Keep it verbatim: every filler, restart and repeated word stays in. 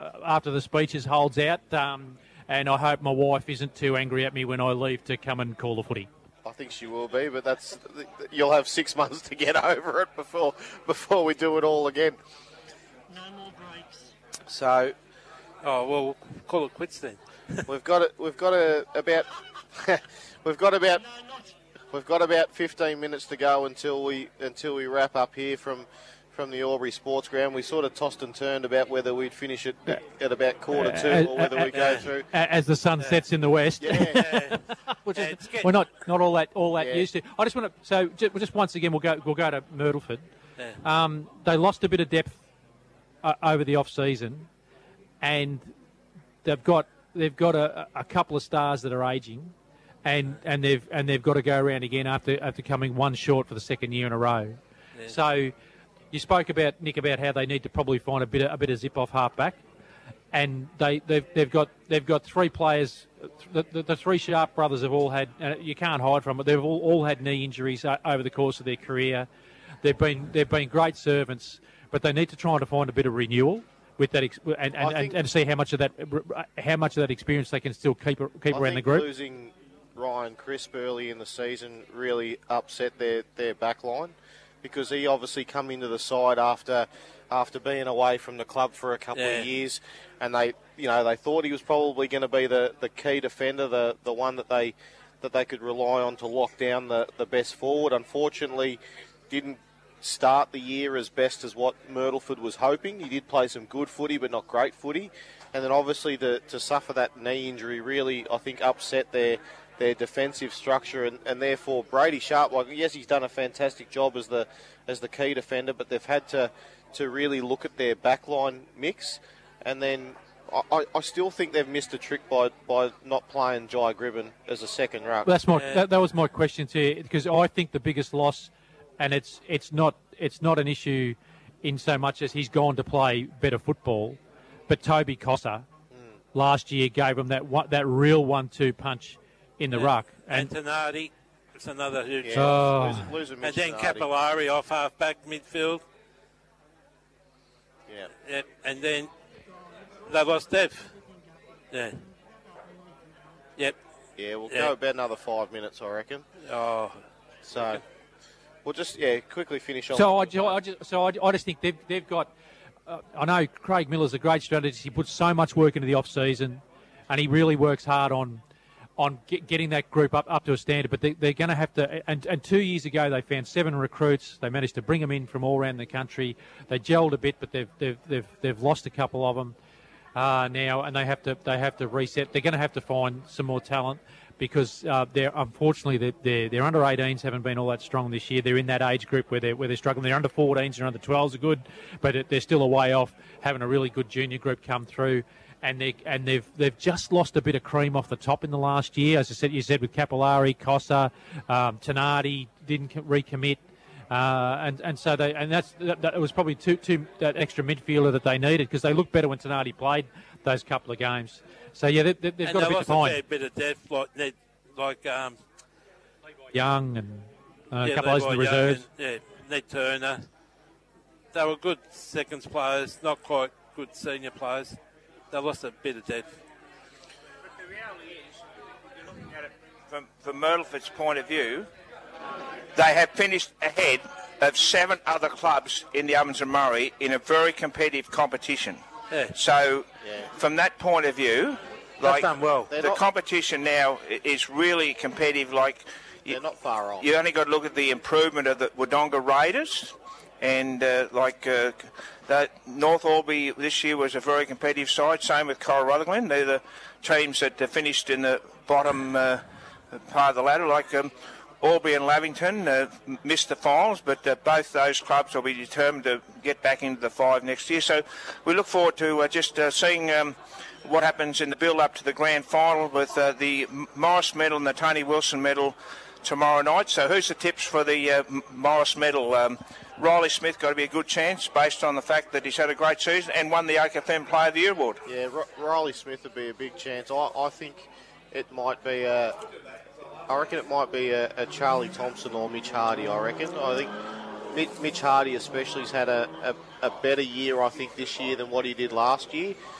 after the speeches holds out, um, and I hope my wife isn't too angry at me when I leave to come and call the footy. I think she will be, but that's you'll have six months to get over it before before we do it all again. No more breaks. So, oh well, call it quits then. we've got it. We've got a, about. we've got about. We've got about fifteen minutes to go until we until we wrap up here from. From the Albury Sports Ground. We sort of tossed and turned about whether we'd finish it at about quarter two uh, or whether uh, we go uh, through as the sun sets in the west. Yeah, Which is, we're not not all that all that yeah. used to. I just want to so just, just once again we'll go we'll go to Myrtleford. Yeah. Um, they lost a bit of depth uh, over the off season, and they've got they've got a, a couple of stars that are ageing, and, and they've and they've got to go around again after after coming one short for the second year in a row. Yeah. So. You spoke about, Nick, about how they need to probably find a bit of, a bit of zip off half back, and they they've they've got they've got three players. The, the, the three Sharp brothers have all had. Uh, you can't hide from it. They've all, all had knee injuries uh, over the course of their career. They've been they've been great servants, but they need to try to find a bit of renewal with that, ex- and and, and and see how much of that how much of that experience they can still keep keep I around think the group. Losing Ryan Crisp early in the season really upset their their back line, because he obviously come into the side after after being away from the club for a couple yeah. of years, and they you know they thought he was probably going to be the, the key defender, the the one that they that they could rely on to lock down the, the best forward. Unfortunately, didn't start the year as best as what Myrtleford was hoping. He did play some good footy, but not great footy, and then obviously the, to suffer that knee injury really I think upset their their defensive structure, and, and therefore Brady Sharp, like yes, he's done a fantastic job as the as the key defender, but they've had to to really look at their backline mix, and then I, I still think they've missed a trick by, by not playing Jai Gribben as a second ruck. Well, that's my yeah. that, that was my question to you, because I think the biggest loss, and it's it's not it's not an issue in so much as he's gone to play better football, but Toby Cossa mm. last year gave him that one, that real one-two punch in the yeah. ruck. And, and Tenardi, it's another huge yeah, loss. Oh. Lose, lose and then Tenardi. Capillari off half-back midfield. Yeah. Yep. And then they lost Dev. Yeah. Yep. Yeah, we'll yep. go about another five minutes, I reckon. Oh. So, okay. we'll just, yeah, quickly finish on. So I, ju- I just, so I, I just think they've, they've got, uh, I know Craig Miller's a great strategist. He puts so much work into the off-season, and he really works hard on on get, getting that group up, up to a standard, but they, they're going to have to, and, and two years ago they found seven recruits, they managed to bring them in from all around the country, they gelled a bit, but they've they've they've, they've lost a couple of them uh, now, and they have to they have to reset. They're going to have to find some more talent, because uh, they're unfortunately their their under eighteens haven't been all that strong this year. They're in that age group where they're where they're struggling. Their under fourteens and under twelves are good, but it, they're still a way off having a really good junior group come through. And they and they've they've just lost a bit of cream off the top in the last year, as I said. You said with Capillari, Cossa, um, Tenardi didn't recommit, uh, and and so they and that's that, that was probably two two that extra midfielder that they needed, because they looked better when Tenardi played those couple of games. So yeah, they, they, they've and got they a bit to find. A bit of depth, like Ned, like um, Young and uh, yeah, a couple of those in the Young reserves. And, yeah, Ned Turner. They were good seconds players, not quite good senior players. They lost a bit of depth. But the reality is, you're looking at it from, from Myrtleford's point of view, they have finished ahead of seven other clubs in the Ovens and Murray in a very competitive competition. Yeah. So, Yeah. from that point of view, They've like done well. the not- competition now i- is really competitive. Like you, They're not far off. You only got to look at the improvement of the Wodonga Raiders, and uh, like uh, that North Albury this year was a very competitive side. Same with Cora Rutherglen. They're the teams that uh, finished in the bottom uh, part of the ladder. Like um, Albury and Lavington uh, missed the finals, but uh, both those clubs will be determined to get back into the five next year. So we look forward to uh, just uh, seeing um, what happens in the build-up to the grand final with uh, the Morris Medal and the Tony Wilson Medal tomorrow night. So who's the tips for the uh, Morris Medal? Um, Riley Smith got to be a good chance based on the fact that he's had a great season and won the O C F M Player of the Year award. Yeah, R- Riley Smith would be a big chance. I, I think it might be a, I reckon it might be a, a Charlie Thompson or Mitch Hardy, I reckon. I think Mitch, Mitch Hardy especially has had a, a, a better year, I think, this year than what he did last year.